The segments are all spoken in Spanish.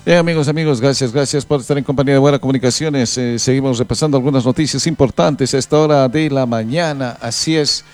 Bien, amigos, gracias por estar en compañía de Buena Comunicaciones. Seguimos repasando algunas noticias importantes a esta hora de la mañana. Así es,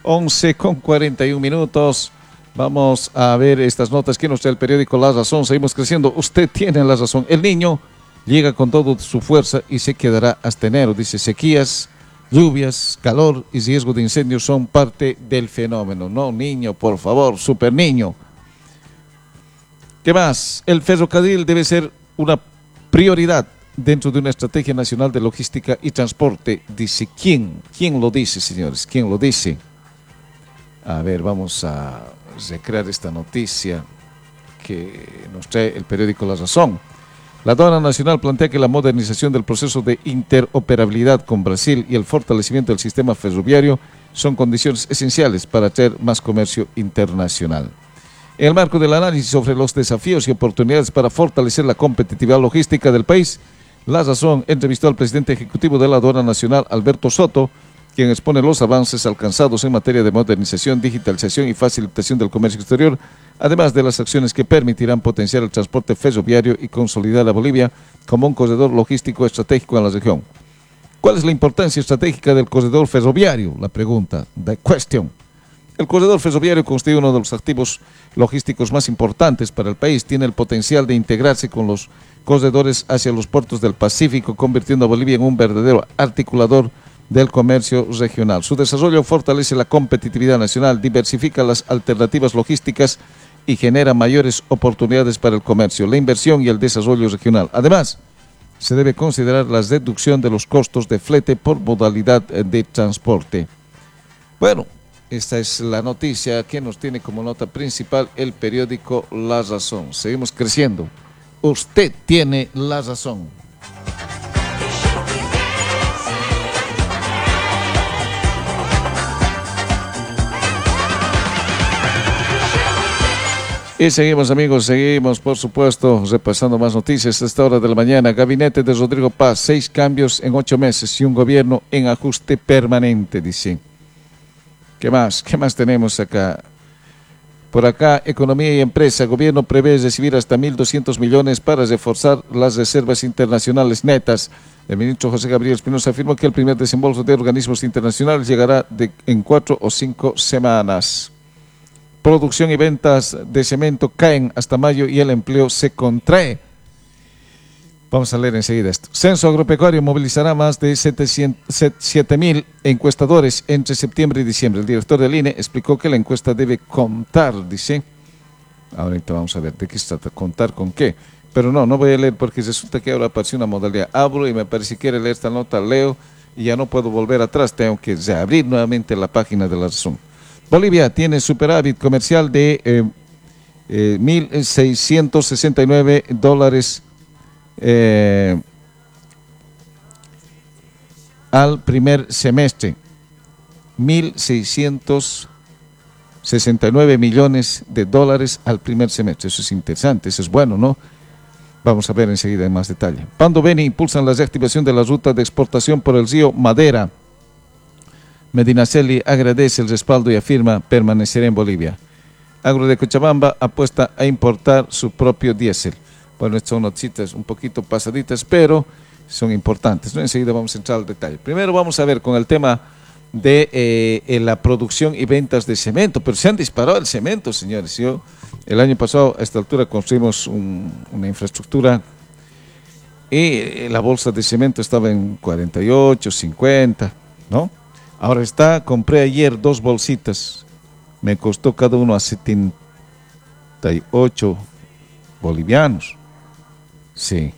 11:41. Vamos a ver estas notas que nos trae el periódico La Razón. Seguimos creciendo. Usted tiene la razón. El Niño llega con toda su fuerza y se quedará hasta enero. Dice, sequías, lluvias, calor y riesgo de incendios son parte del fenómeno. No, Niño, por favor, super Niño. ¿Qué más? El ferrocarril debe ser una prioridad dentro de una estrategia nacional de logística y transporte. Dice, ¿quién? ¿Quién lo dice, señores? ¿Quién lo dice? A ver, vamos a recrear esta noticia que nos trae el periódico La Razón. La aduana nacional plantea que la modernización del proceso de interoperabilidad con Brasil y el fortalecimiento del sistema ferroviario son condiciones esenciales para atraer más comercio internacional. En el marco del análisis sobre los desafíos y oportunidades para fortalecer la competitividad logística del país, La Razón entrevistó al presidente ejecutivo de la Aduana Nacional, Alberto Soto, quien expone los avances alcanzados en materia de modernización, digitalización y facilitación del comercio exterior, además de las acciones que permitirán potenciar el transporte ferroviario y consolidar a Bolivia como un corredor logístico estratégico en la región. ¿Cuál es la importancia estratégica del corredor ferroviario? La pregunta, the question. El corredor ferroviario constituye uno de los activos logísticos más importantes para el país. Tiene el potencial de integrarse con los corredores hacia los puertos del Pacífico, convirtiendo a Bolivia en un verdadero articulador del comercio regional. Su desarrollo fortalece la competitividad nacional, diversifica las alternativas logísticas y genera mayores oportunidades para el comercio, la inversión y el desarrollo regional. Además, se debe considerar la reducción de los costos de flete por modalidad de transporte. Bueno, esta es la noticia que nos tiene como nota principal el periódico La Razón. Seguimos creciendo. Usted tiene la razón. Y seguimos, amigos, seguimos, por supuesto, repasando más noticias a esta hora de la mañana. Gabinete de Rodrigo Paz, 6 cambios en 8 meses y un gobierno en ajuste permanente, dice. ¿Qué más? ¿Qué más tenemos acá? Por acá, economía y empresa. Gobierno prevé recibir hasta 1.200 millones para reforzar las reservas internacionales netas. El ministro José Gabriel Espinosa afirmó que el primer desembolso de organismos internacionales llegará en 4 o 5 semanas. Producción y ventas de cemento caen hasta mayo y el empleo se contrae. Vamos a leer enseguida esto. Censo Agropecuario movilizará más de 7.000 encuestadores entre septiembre y diciembre. El director del INE explicó que la encuesta debe contar, dice. Ahorita vamos a ver de qué se trata, contar con qué. Pero no voy a leer porque resulta que ahora apareció una modalidad. Abro y me parece que quiere leer esta nota, leo y ya no puedo volver atrás. Tengo que reabrir nuevamente la página de La Razón. Bolivia tiene superávit comercial de $1.669 al primer semestre. 1.669 millones de dólares al primer semestre. Eso es interesante, eso es bueno, ¿no? Vamos a ver enseguida en más detalle. Pando Beni impulsan la reactivación de la ruta de exportación por el río Madera. Medinaceli agradece el respaldo y afirma permanecer en Bolivia. Agro de Cochabamba apuesta a importar su propio diésel. Bueno, estas son noticias un poquito pasaditas, pero son importantes, ¿no? Enseguida vamos a entrar al detalle. Primero vamos a ver con el tema de la producción y ventas de cemento, pero se han disparado el cemento, señores. El año pasado a esta altura construimos una infraestructura y la bolsa de cemento estaba en 48, 50, ¿no? Ahora compré ayer 2 bolsitas, me costó cada uno a 78 bolivianos. Sí.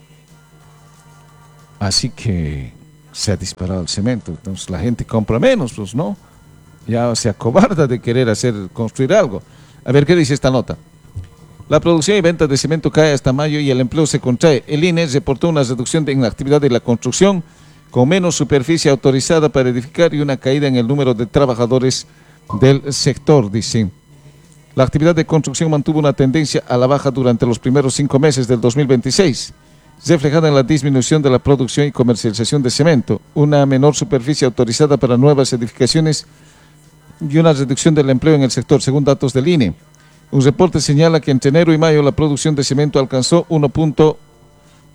Así que se ha disparado el cemento, entonces la gente compra menos, pues, ¿no? Ya se acobarda de querer construir algo. A ver, ¿qué dice esta nota? La producción y venta de cemento cae hasta mayo y el empleo se contrae. El INE reportó una reducción en la actividad de la construcción, con menos superficie autorizada para edificar y una caída en el número de trabajadores del sector, dice. La actividad de construcción mantuvo una tendencia a la baja durante los primeros 5 meses del 2026, reflejada en la disminución de la producción y comercialización de cemento, una menor superficie autorizada para nuevas edificaciones y una reducción del empleo en el sector, según datos del INE. Un reporte señala que entre enero y mayo la producción de cemento alcanzó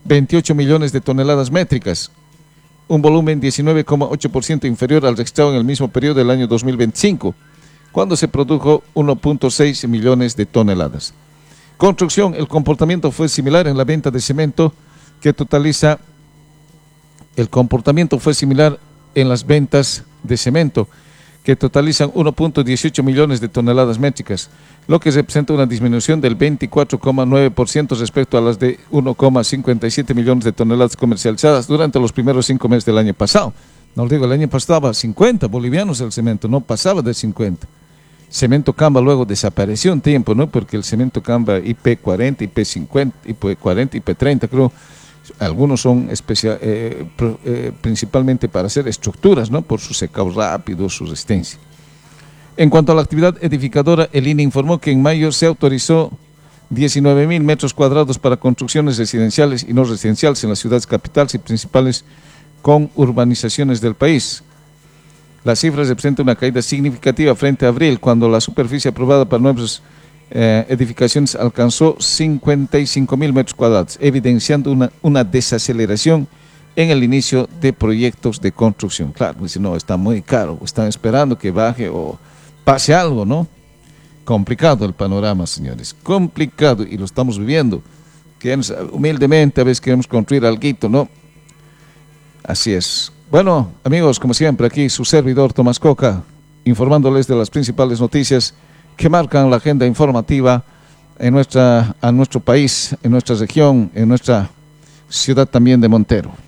28 millones de toneladas métricas, un volumen 19,8% inferior al registrado en el mismo periodo del año 2025, cuando se produjo 1,6 millones de toneladas. Construcción, el comportamiento fue similar en la venta de cemento, el comportamiento fue similar en las ventas de cemento, que totalizan 1,18 millones de toneladas métricas, lo que representa una disminución del 24,9% respecto a las de 1,57 millones de toneladas comercializadas durante los primeros 5 meses del año pasado. No digo, el año pasado estaba 50 bolivianos el cemento, no pasaba de 50. Cemento Camba luego desapareció un tiempo, ¿no? Porque el cemento Camba IP40, IP50, IP40, IP30, creo, algunos son principalmente para hacer estructuras, ¿no? Por su secado rápido, su resistencia. En cuanto a la actividad edificadora, el INE informó que en mayo se autorizó 19.000 metros cuadrados para construcciones residenciales y no residenciales en las ciudades capitales y principales con urbanizaciones del país. La cifra representa una caída significativa frente a abril, cuando la superficie aprobada para nuevas edificaciones alcanzó 55.000 metros cuadrados, evidenciando una desaceleración en el inicio de proyectos de construcción. Claro, dice, no, está muy caro, están esperando que baje o pase algo, ¿no? Complicado el panorama, señores, complicado, y lo estamos viviendo. Humildemente a veces queremos construir alguito, ¿no? Así es. Bueno, amigos, como siempre, aquí su servidor Tomás Coca, informándoles de las principales noticias que marcan la agenda informativa a nuestro país, en nuestra región, en nuestra ciudad también de Montero.